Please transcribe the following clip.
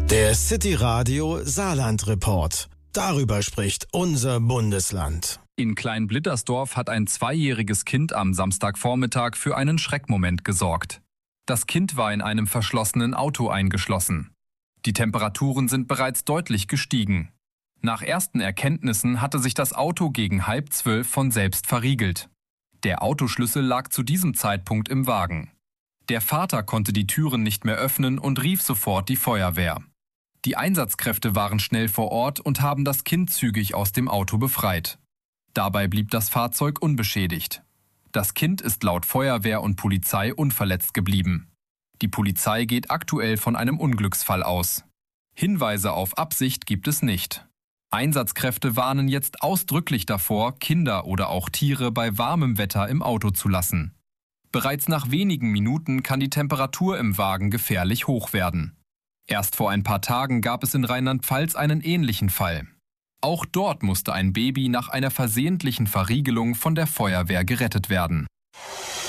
Der City Radio Saarland Report. Darüber spricht unser Bundesland. In Klein-Blittersdorf hat ein 2-jähriges Kind am Samstagvormittag für einen Schreckmoment gesorgt. Das Kind war in einem verschlossenen Auto eingeschlossen. Die Temperaturen sind bereits deutlich gestiegen. Nach ersten Erkenntnissen hatte sich das Auto gegen 11:30 von selbst verriegelt. Der Autoschlüssel lag zu diesem Zeitpunkt im Wagen. Der Vater konnte die Türen nicht mehr öffnen und rief sofort die Feuerwehr. Die Einsatzkräfte waren schnell vor Ort und haben das Kind zügig aus dem Auto befreit. Dabei blieb das Fahrzeug unbeschädigt. Das Kind ist laut Feuerwehr und Polizei unverletzt geblieben. Die Polizei geht aktuell von einem Unglücksfall aus. Hinweise auf Absicht gibt es nicht. Einsatzkräfte warnen jetzt ausdrücklich davor, Kinder oder auch Tiere bei warmem Wetter im Auto zu lassen. Bereits nach wenigen Minuten kann die Temperatur im Wagen gefährlich hoch werden. Erst vor ein paar Tagen gab es in Rheinland-Pfalz einen ähnlichen Fall. Auch dort musste ein Baby nach einer versehentlichen Verriegelung von der Feuerwehr gerettet werden.